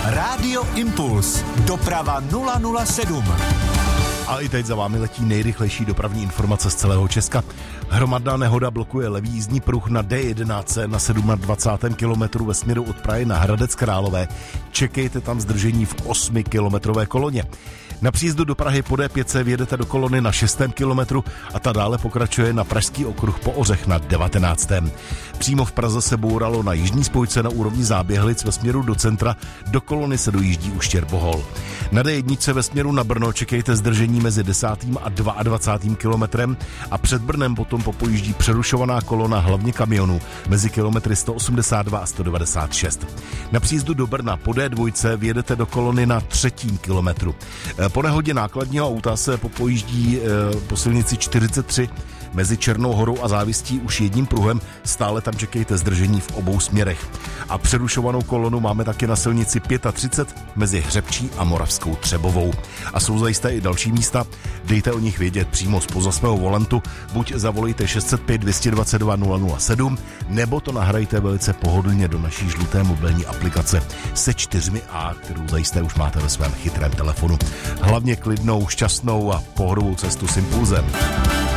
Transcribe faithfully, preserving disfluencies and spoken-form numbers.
Rádio Impuls. Doprava nula nula sedm. A i teď za vámi letí nejrychlejší dopravní informace z celého Česka. Hromadná nehoda blokuje levý jízdní pruh na D jedenáct na dvacátém sedmém kilometru ve směru od Prahy na Hradec Králové. Čekejte tam zdržení v osmikilometrové koloně. Na příjezdu do Prahy po D pět vjedete do kolony na šestém kilometru a ta dále pokračuje na Pražský okruh po Ořech na devatenáctém Přímo v Praze se bouralo na jižní spojce na úrovni Záběhlic ve směru do centra, do kolony se dojíždí už Štěrbohol. Na D jedna ve směru na Brno čekejte zdržení mezi desátým a dvacátým druhým kilometrem a před Brnem potom popojíždí přerušovaná kolona hlavně kamionů mezi kilometry sto osmdesát dva a sto devadesát šest. Na příjezdu do Brna po D dva vjedete do kolony na třetím kilometru. Po nehodě nákladního auta se popojíždí po silnici čtyřicet tři mezi Černou horou a Závistí už jedním pruhem, stále tam čekejte zdržení v obou směrech. A přerušovanou kolonu máme taky na silnici třicet pět mezi Hřebčí a Moravskou Třebovou. A jsou zajisté i další místa, dejte o nich vědět přímo zpoza svého volantu, buď zavolejte šest set pět, dvě stě dvacet dva, nula nula sedm, nebo to nahrajte velice pohodlně do naší žluté mobilní aplikace se čtyřmi A, kterou zajisté už máte ve svém chytrém telefonu. Hlavně klidnou, šťastnou a pohodovou cestu s Impulzem.